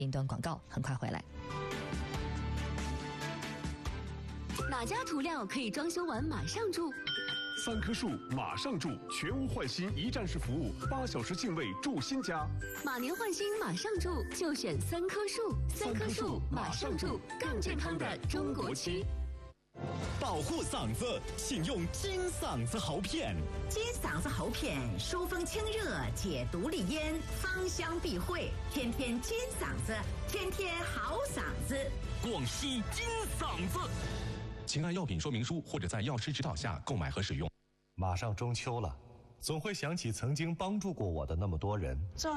一段广告，很快回来。 哪家涂料可以装修完马上住 ？3棵树马上住，全屋换新一站式服务，8小时净位住新家。 马年换新马上住，就选3棵树。3棵树马上住，更健康的中国区。 保护嗓子，请用金嗓子喉片。 金嗓子喉片疏风清热，解毒利咽，芳香避秽，天天金嗓子，天天好嗓子。 广西金嗓子。请按药品说明书或者在药师指导下购买和使用。 马上中秋了，总会想起曾经帮助过我的那么多人。做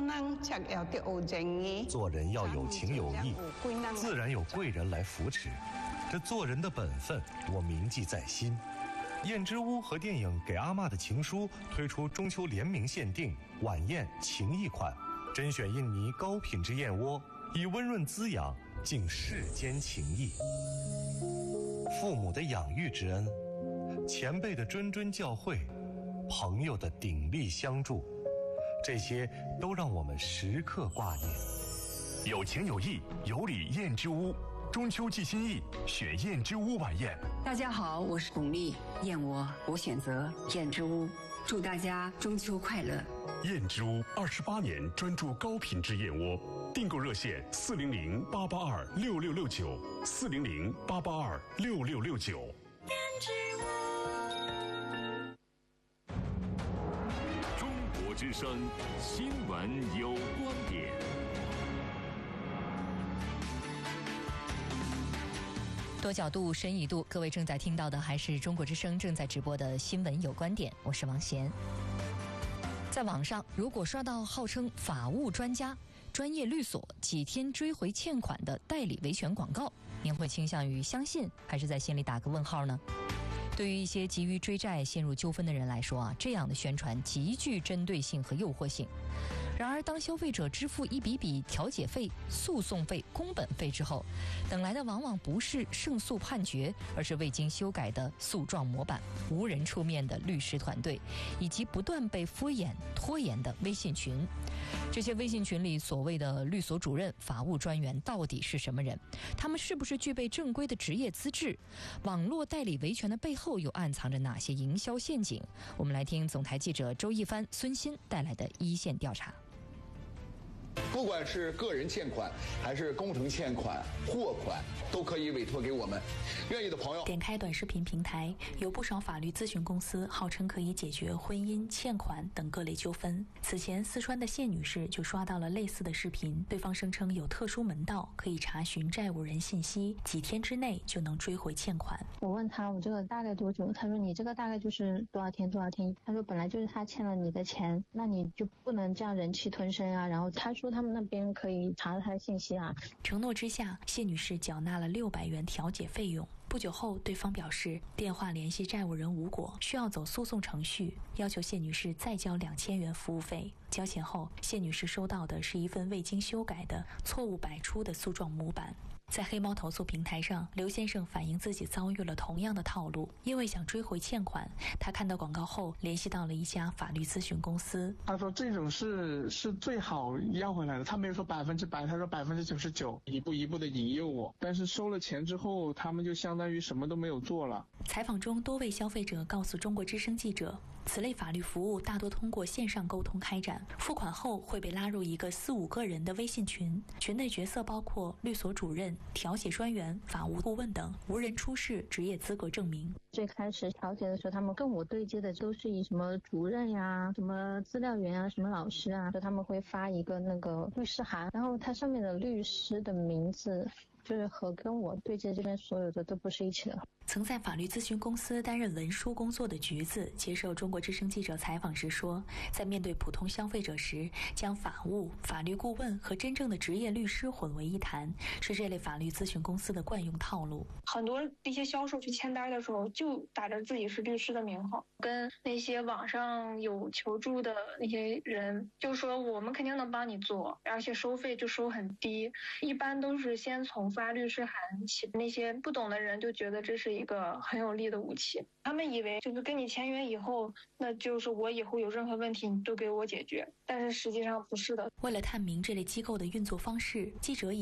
人要有情有义，自然有贵人来扶持。这做人的本分，我铭记在心。燕之屋和电影《给阿嬷的情书》推出中秋联名限定晚宴情谊款，甄选印尼高品质燕窝，以温润滋养敬世间情谊。父母的养育之恩，前辈的谆谆教诲，朋友的鼎力相助，这些都让我们时刻挂念。 有情有义，有礼燕之屋，中秋寄心意，选燕之屋晚宴。 大家好，我是巩俐，燕窝我选择燕之屋，祝大家中秋快乐。 燕之屋28年专注高品质燕窝，订购热线400-882-6669，400-882-6669。 燕之屋。 中国之声新闻有观点。 多角度深一度，各位正在听到的还是中国之声正在直播的新闻有观点，我是王贤。在网上如果刷到号称法务专家、专业律所几天追回欠款的代理维权广告，您会倾向于相信，还是在心里打个问号呢？对于一些急于追债陷入纠纷的人来说这样的宣传极具针对性和诱惑性。然而当消费者支付一笔笔调解费、诉讼费、工本费之后，等来的往往不是胜诉判决，而是未经修改的诉状模板、无人出面的律师团队，以及不断被敷衍拖延的微信群。这些微信群里所谓的律所主任、法务专员到底是什么人？他们是不是具备正规的职业资质？网络代理维权的背后又暗藏着哪些营销陷阱？我们来听总台记者周一帆、孙鑫带来的一线调查。 不管是个人欠款还是工程欠款、货款，都可以委托给我们。愿意的朋友点开短视频平台，有不少法律咨询公司号称可以解决婚姻、欠款等各类纠纷。此前四川的谢女士就刷到了类似的视频，对方声称有特殊门道可以查询债务人信息，几天之内就能追回欠款。 我问他我这个大概多久，他说你这个大概就是多少天多少天。他说本来就是他欠了你的钱，那你就不能这样忍气吞声啊。然后他说他们那边可以查他的信息啊。 承诺之下，谢女士缴纳了600元调解费用。不久后，对方表示电话联系债务人无果，需要走诉讼程序，要求谢女士再交2000元服务费。交钱后，谢女士收到的是一份未经修改的、错误百出的诉状模板。在黑猫投诉平台上，刘先生反映自己遭遇了同样的套路，因为想追回欠款，他看到广告后联系到了一家法律咨询公司。 他说这种是最好要回来的，他没有说100%，他说99%，一步一步的引诱我。但是收了钱之后，他们就相当于什么都没有做了。 采访中，多位消费者告诉中国之声记者，此类法律服务大多通过线上沟通开展，付款后会被拉入一个4-5个人的微信群，群内角色包括律所主任、调解专员、法务顾问等，无人出示职业资格证明。 最开始调解的时候，他们跟我对接的都是以什么主任呀、什么资料员啊、什么老师啊，他们会发一个那个律师函，然后它上面的律师的名字就是和跟我对接这边所有的都不是一起的。 曾在法律咨询公司担任文书工作的橘子接受中国之声记者采访时说，在面对普通消费者时，将法务、法律顾问和真正的职业律师混为一谈，是这类法律咨询公司的惯用套路。 很多一些销售去签单的时候，就打着自己是律师的名号，跟那些网上有求助的那些人就说我们肯定能帮你做，而且收费就收很低，一般都是先从发律师函起，那些不懂的人就觉得这是一个很有力的武器，他们以为就是跟你签约以后，那就是我以后有任何问题你都给我解决，但是实际上不是的。 为了探明这类机构的运作方式，记者以